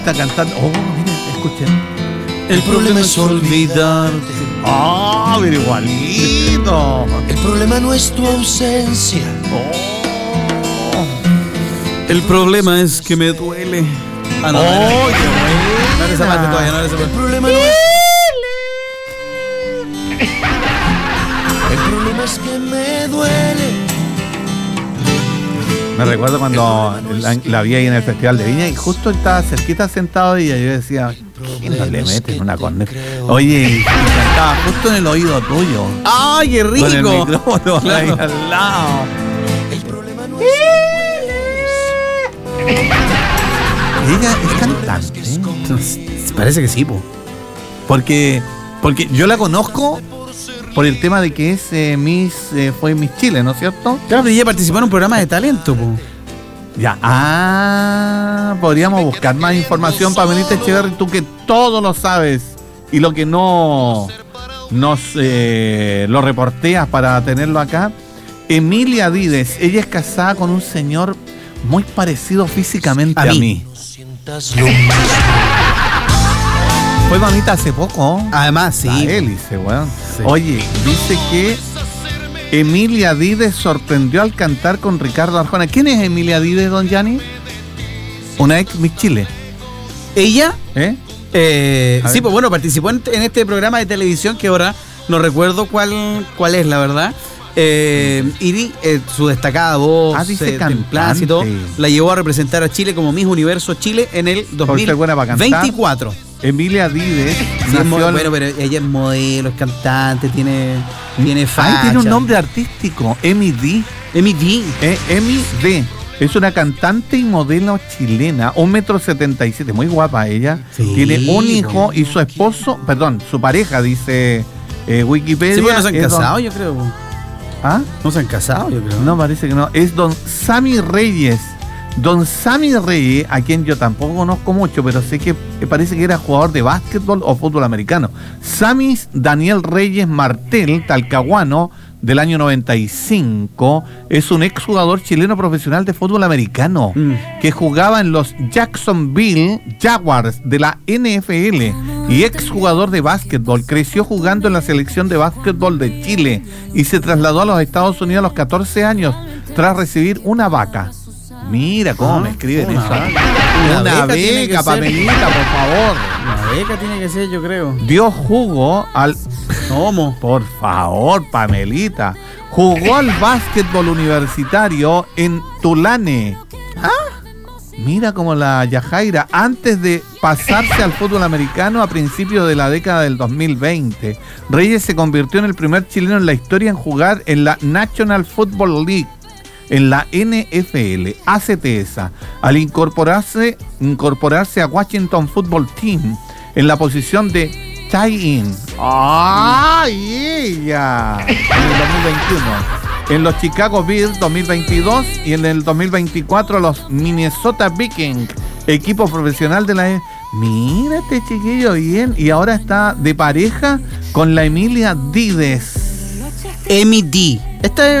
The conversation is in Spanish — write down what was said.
Está cantando. Oh, mira, escuchen. El problema es olvidarte. Ah, pero igualito. El problema no es tu ausencia. El problema es que me duele. Ah, no, Oh, qué no eres esa parte todavía, no eres esa El parte. problema no es. El problema es que me duele. Me recuerdo cuando la vi ahí en el Festival de Viña y justo estaba cerquita sentado y yo decía, ¿quién no le meten una corneta? Oye, y cantaba justo en el oído tuyo. ¡Ay, qué rico! Con el micrófono ahí Claro. al lado. El problema no es. Ella es cantante. Parece que sí, po. Porque yo la conozco por el tema de que es fue Miss Chile, ¿no es cierto? Claro, pero ella participó en un programa de talento, po. Ya. Ah, podríamos buscar más información, Pamelita Echeverri, tú que todo lo sabes y lo que no nos lo reporteas para tenerlo acá. Emilia Dides, ella es casada con un señor muy parecido físicamente a mí. Sientas lo mismo. Fue mamita hace poco. Además, sí. La hélice, weón. Sí. Oye, dice que Emilia Dides sorprendió al cantar con Ricardo Arjona. ¿Quién es Emilia Dides, don Gianni? Una ex Miss Chile. Ella, ¿Eh? A sí, ver. pues bueno, participó en este programa de televisión que ahora no recuerdo cuál es, la verdad. Y su destacada voz, dice templanza y todo, cantante. la llevó a representar a Chile como Miss Universo Chile en el Por ser buena para cantar. 2024. Emilia Dides Sí, nació en- bueno, pero ella es modelo, es cantante, tiene facha. Ay, tiene un nombre artístico, Emi D. Emi D. Emi D. Es una cantante y modelo chilena, 1,77 m, muy guapa ella. Sí, Tiene un hijo bueno. y su esposo, perdón, su pareja, dice Wikipedia. Sí, bueno, no se han es don- casado, yo creo. ¿Ah? No se han casado, yo creo. No, parece que no. Es don Sammy Reyes. Don Sammy Reyes, a quien yo tampoco conozco mucho, pero sé que parece que era jugador de básquetbol o fútbol americano. Sammy Daniel Reyes Martel, talcahuano, del año 95, es un exjugador chileno profesional de fútbol americano que jugaba en los Jacksonville Jaguars de la NFL y exjugador de básquetbol. Creció jugando en la selección de básquetbol de Chile y se trasladó a los Estados Unidos a los 14 años tras recibir una vaca. Mira cómo me escriben una eso. vaca. Una Una beca tiene que beca, ser. Pamelita, por favor. Una beca tiene que ser, yo creo. Dio jugo al... ¿Cómo? Por favor, Pamelita. Jugó al básquetbol universitario en Tulane. Mira como la Yajaira, antes de pasarse al fútbol americano a principios de la década del 2020, Reyes se convirtió en el primer chileno en la historia en jugar en la National Football League, en la NFL, ACTS, al incorporarse a Washington Football Team en la posición de tie-in. ¡Ay, ella! En el 2021. En los Chicago Bears 2022 y en el 2024 los Minnesota Vikings, equipo profesional de la... Mira este chiquillo bien. Y ahora está de pareja con la Emilia Dides. Emi D. Esta es